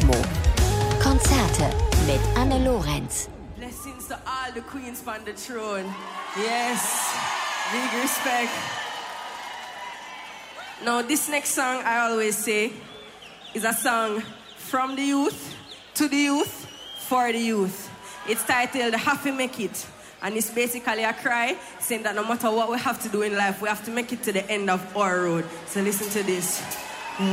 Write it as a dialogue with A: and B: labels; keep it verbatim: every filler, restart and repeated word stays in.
A: More. Konzerte mit Anne Lorenz.
B: Blessings to all the queens on the throne. Yes, big respect. Now, this next song, I always say, is a song from the youth, to the youth, for the youth. It's titled Have to Make It. And it's basically a cry saying that no matter what we have to do in life, we have to make it to the end of our road. So listen to this.